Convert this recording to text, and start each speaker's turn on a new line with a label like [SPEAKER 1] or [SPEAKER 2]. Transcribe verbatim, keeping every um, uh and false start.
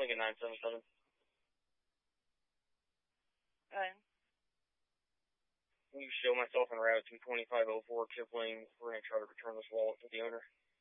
[SPEAKER 1] Lincoln nine seven seven.
[SPEAKER 2] Alright.
[SPEAKER 1] You show myself en route to twenty-five oh four Kipling. We're going to try to return this wallet to the owner.